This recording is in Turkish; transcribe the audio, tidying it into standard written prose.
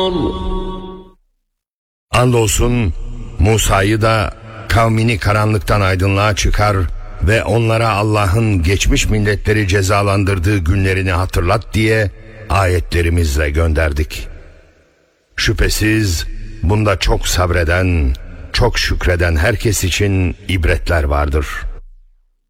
Andolsun Musa'yı da kavmini karanlıktan aydınlığa çıkar ve onlara Allah'ın geçmiş milletleri cezalandırdığı günlerini hatırlat diye ayetlerimizle gönderdik. Şüphesiz bunda çok sabreden, çok şükreden herkes için ibretler vardır.